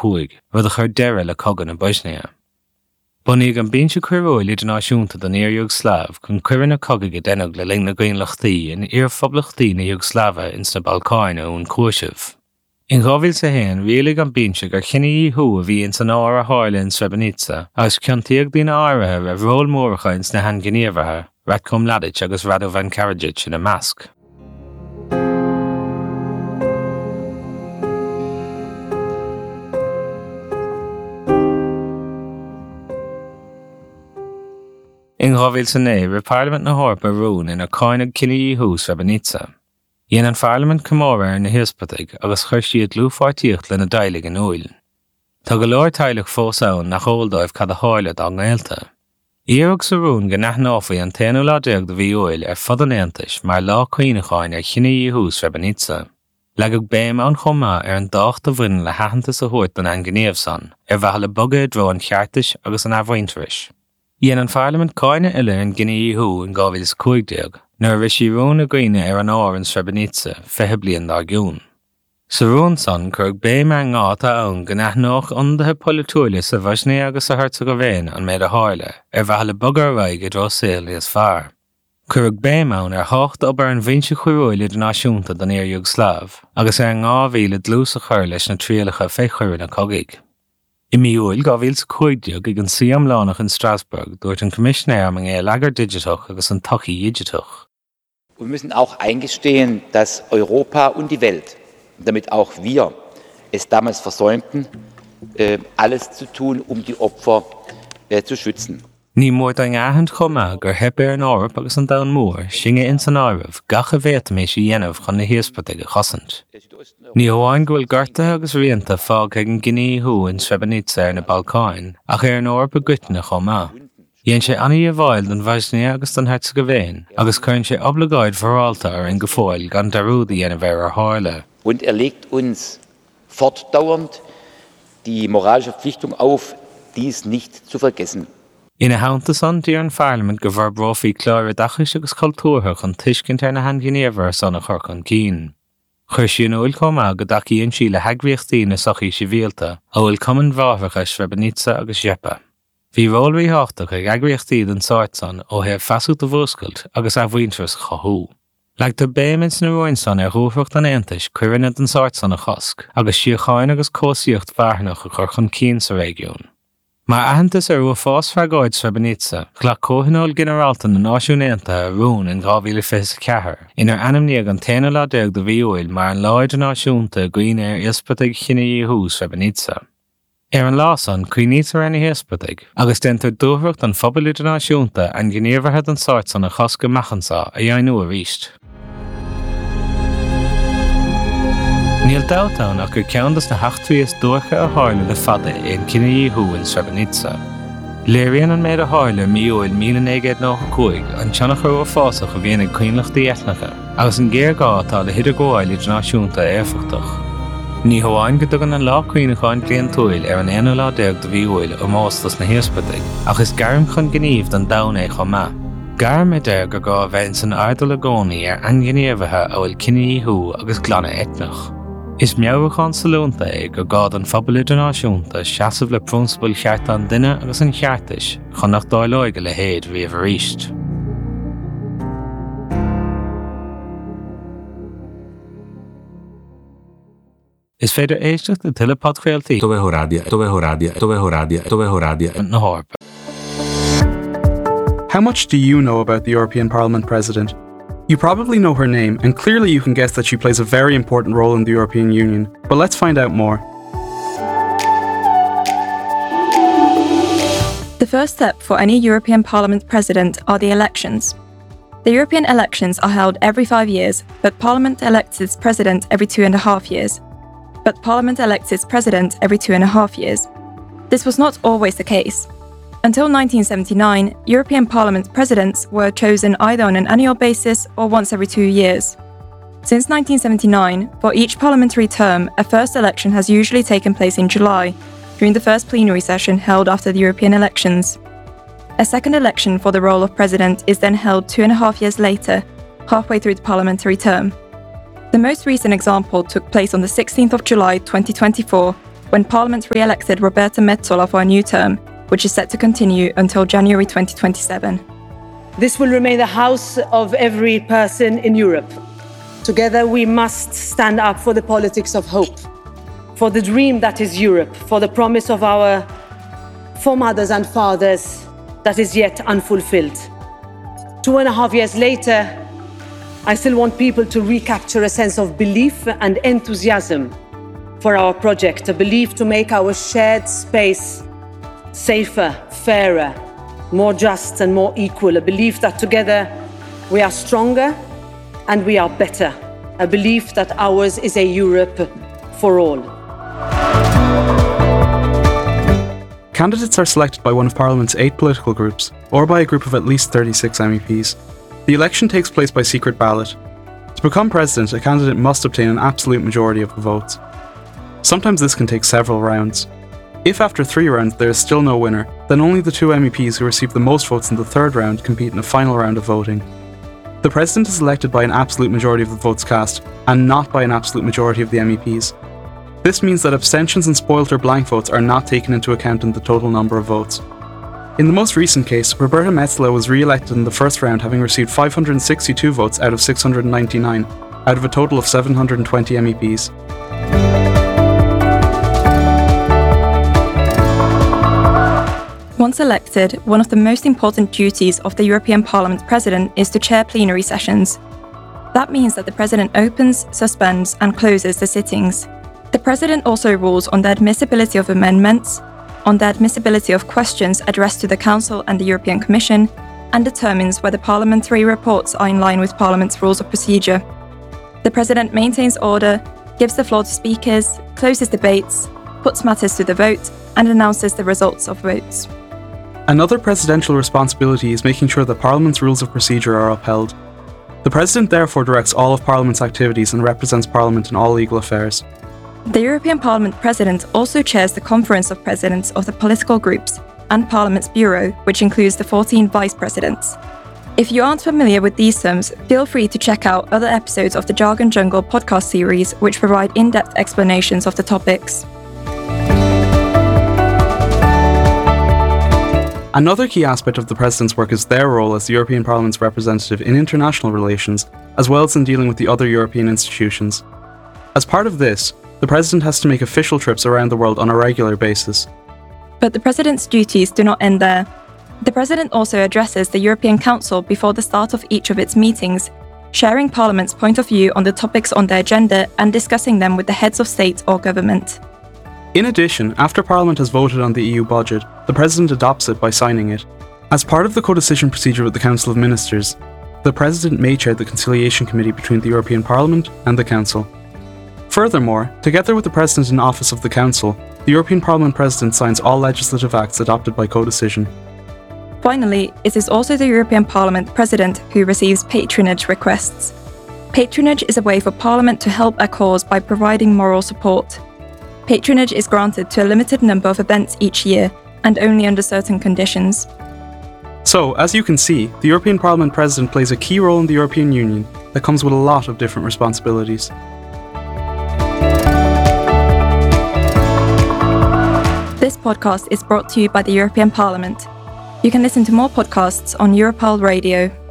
2015, rud a chur deire le cogan na Bosnia. Bunaigh an bíonse cuireoil idirnáisiúnta don Iar-Iúgosláv chun cuireann na cogaigh dénach le linn na Gaonlachtaí in iarphoblachtaí na Iúgoslava in sa Balcáin ón Cúisibh. In 2001, rialigh an bíonse gur chine íthú a bhí in san ára hála in Srebrenica agus ceantaíoch daoine áirithe a bhróil móracha in sna Handgníomhartha, Ratko Mladic agus Radovan Karadzic in a Mask. In 2009, ri Parliament na Hórpa rún in a cáinneadh cinenne íthú Srebrenica. Dhéanann an Parliament comóra na hiospaigh agus chuir siad lúfáirtíocht le na Gaeilge in Uail. Tá go leor teaghlach fós ann nach chomhdóibh cad a háile dá ngéalta. Iarraigh sa rún go neathnáfaí an 10 do bhí Uail fud an Aontais mar lá cuoinecháin cinenne íthú Srebrenica. Leagadh béim an chumá an dácht a bhrin le haithanta sa thuairt an Angníomh san, bheith le boga dro an cheartais agus an abhainteris. Dhéanann an Parliament cáine uile an cinenne íthú in 2015, nuair bhí sí rún a gcuine an áir in Srebrenica 20 bliain dá giún. Sa rún san chuirg béim an ngáta ann go neathnách iondathe polúile sa Bhosnia agus sa Herzegovina an méid a háile, bheith le boga raig i dro saoil níos fearr. Chuirg béim ann 8 obair an 20 chuireoil idirnáisiúnta don Iar-Iúgosláv, agus an 9,000 dlús a chur leis na tríalacha féchuir na cogaigh. I Uail 2015 ag an Siam lánach in Strasbourg dúirt an Commissionéir am Lagar Digitach agus an Tachi Digitach. Wir müssen auch eingestehen, dass Europa und die Welt, damit auch wir, es damals versäumten, alles zu tun, die Opfer zu schützen. Ní mór an áthant chumá gur hebir an árap agus an dán mór singe in san áirih gacha bhéataméis i dhéanamh chun na hiospaigh a chosant. Ní óháin go bhfuil garta agus rianta fág ag an cinenne íthú in Srebrenica na Balcáin ach an árap a gcuiteanna chumá. Dhéann sé anaí a bhail don Bhosnia agus don Herzegovina agus chuann sé obligáid forálta ar an gcomhfáil gan darúdaí dhéanamh ar hála. Und legt uns fortdauernd die moralische Verpflichtung auf, dies nicht zu vergessen. Ina hauntas an dtír an Parliament go bhar brófaí cláir dachas agus cultúrthach an tuiscint ar na Handgníomhar sanna chorc an cín. Chuir sí an Uail comá go dachíonn sí le heagríochtaí na sochaí sivíalta a bhfuil cumann bhábhacha Srebrenica agus Jeppe. Bhí rólraí háchtach ag eagríochtaí den sáit san ó thaobh feasút a bhuascailt agus a bhaointras chothú. Leagtar béim na roinn san ar rúthracht an Aontais cuireanna den sáit san a chosc agus siocháin agus cósaíocht bharnach a chur chun cín sa régiún. Mar ahantas ar fás freagáid Srebrenica, chla cóhanóil generálta na náisiúnéanta a rún in 2024, inar anamníag an 10 do bhí Uail mar an láid náisiúnta gcuoine ar iospaigh cinenne íthú Srebrenica. Ar an lásan cuoinítar ana hiospaigh, agus dentar dúthracht an phobal idirnáisiúnta an gníomhartha an sáit san a chosca mechansá a dhéanú a ríist. Níl dátan ach gur ceandas na heachtaíos dúcha a háile le fada éon cinenne íthú in Srebrenica. Léiríonn an méid a háile Uail 1995 an teannachar ó fásach a bhíonn ag cuinleachtaí eithneacha, agus an géir gátá le hidirgóil idirnáisiúnta éifeachtach. Ní hamháin go dugan an lá cuoinecháin bliain túil ar an 11 do bhí Uail ó mástas na hiospaigh, ach is gairm chun gníomh don damhna chomá. Gairm idir go gá bheith san ardal a gcónaí ar angníomhartha a bhfuil cinenne íthú agus glanna etnach. Is meabhachán salúnta go gád an phobal idirnáisiúnta seasamh le prúnspail cheart an duine agus an cheartais chun nach dáilóige le héad riamh a ríist. Is féidir éisteach de tuileád chraoltaí na Hórpa. How much do you know about the European Parliament President? You probably know her name, and clearly you can guess that she plays a very important role in the European Union. But let's find out more. The first step for any European Parliament President are the elections. The European elections are held every 5 years, but Parliament elects its President every 2.5 years. This was not always the case. Until 1979, European Parliament presidents were chosen either on an annual basis or once every 2 years. Since 1979, for each parliamentary term, a first election has usually taken place in July, during the first plenary session held after the European elections. A second election for the role of president is then held 2.5 years later, halfway through the parliamentary term. The most recent example took place on the 16th of July 2024, when Parliament re-elected Roberta Metsola for a new term, which is set to continue until January 2027. This will remain the house of every person in Europe. Together we must stand up for the politics of hope, for the dream that is Europe, for the promise of our foremothers and fathers that is yet unfulfilled. 2.5 years later, I still want people to recapture a sense of belief and enthusiasm for our project, a belief to make our shared space safer, fairer, more just and more equal, a belief that together we are stronger and we are better, a belief that ours is a Europe for all. Candidates are selected by one of Parliament's 8 political groups, or by a group of at least 36 MEPs. The election takes place by secret ballot. To become president, a candidate must obtain an absolute majority of the votes. Sometimes this can take several rounds. If after 3 rounds there is still no winner, then only the 2 MEPs who receive the most votes in the 3rd round compete in a final round of voting. The president is elected by an absolute majority of the votes cast, and not by an absolute majority of the MEPs. This means that abstentions and spoilt or blank votes are not taken into account in the total number of votes. In the most recent case, Roberta Metsola was re-elected in the first round, having received 562 votes out of 699, out of a total of 720 MEPs. Once elected, one of the most important duties of the European Parliament President is to chair plenary sessions. That means that the President opens, suspends, and closes the sittings. The President also rules on the admissibility of amendments, on the admissibility of questions addressed to the Council and the European Commission, and determines whether parliamentary reports are in line with Parliament's rules of procedure. The President maintains order, gives the floor to speakers, closes debates, puts matters to the vote, and announces the results of votes. Another presidential responsibility is making sure that Parliament's rules of procedure are upheld. The President therefore directs all of Parliament's activities and represents Parliament in all legal affairs. The European Parliament President also chairs the Conference of Presidents of the political groups and Parliament's Bureau, which includes the 14 Vice Presidents. If you aren't familiar with these terms, feel free to check out other episodes of the Jargon Jungle podcast series, which provide in-depth explanations of the topics. Another key aspect of the President's work is their role as the European Parliament's representative in international relations, as well as in dealing with the other European institutions. As part of this, the President has to make official trips around the world on a regular basis. But the President's duties do not end there. The President also addresses the European Council before the start of each of its meetings, sharing Parliament's point of view on the topics on the agenda and discussing them with the heads of state or government. In addition, after Parliament has voted on the EU budget, the President adopts it by signing it. As part of the codecision procedure with the Council of Ministers, the President may chair the conciliation committee between the European Parliament and the Council. Furthermore, together with the President in office of the Council, the European Parliament President signs all legislative acts adopted by codecision. Finally, it is also the European Parliament President who receives patronage requests. Patronage is a way for Parliament to help a cause by providing moral support. Patronage is granted to a limited number of events each year, and only under certain conditions. So, as you can see, the European Parliament President plays a key role in the European Union that comes with a lot of different responsibilities. This podcast is brought to you by the European Parliament. You can listen to more podcasts on Europal Radio.